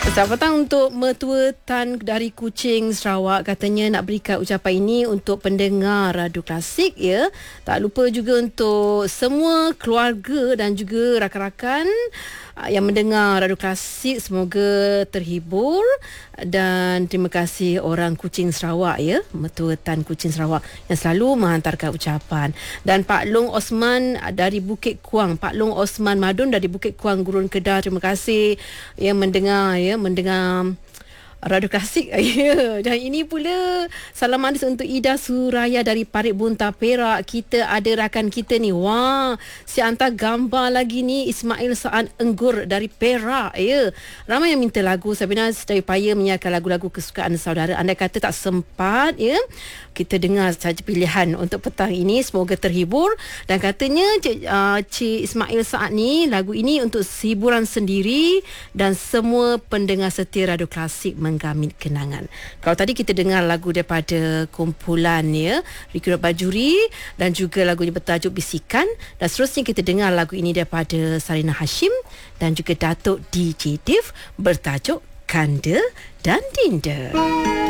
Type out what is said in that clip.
Selamat petang untuk Mertua Tan dari Kuching, Sarawak. Katanya nak berikan ucapan ini untuk pendengar Radio Klasik, ya. Tak lupa juga untuk semua keluarga dan juga rakan-rakan yang mendengar Radio Klasik. Semoga terhibur dan terima kasih orang Kuching Sarawak, ya. Mertua Tan Kuching Sarawak yang selalu menghantarkan ucapan. Dan Pak Long Osman dari Bukit Kuang, Pak Long Osman Madun dari Bukit Kuang, Gurun Kedah, terima kasih yang mendengar, ya, mendengar Radio Klasik. Ya. Dan ini pula salam manis untuk Ida Suraya dari Parit Bunta, Perak. Kita ada rakan kita ni. Wah, si hantar gambar lagi ni, Ismail Sa'ad Enggur dari Perak. Ya. Ramai yang minta lagu. Sabina sedaya upaya menyiarkan lagu-lagu kesukaan saudara. Anda kata tak sempat, ya. Kita dengar saja pilihan untuk petang ini. Semoga terhibur. Dan katanya Cik Ismail Sa'ad ni, lagu ini untuk hiburan sendiri dan semua pendengar setia Radio Klasik menggamit kenangan. Kalau tadi kita dengar lagu daripada kumpulan, ya, Ricky Bajuri dan juga lagunya bertajuk Bisikan, dan seterusnya kita dengar lagu ini daripada Sarina Hashim dan juga Datuk DJ Div bertajuk Kanda dan Dinda.